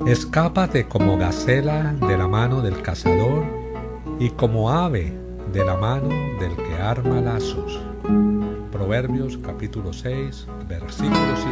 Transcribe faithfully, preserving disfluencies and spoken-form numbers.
Escápate como gacela de la mano del cazador y como ave de la mano del que arma lazos. Proverbios capítulo seis, versículo siete.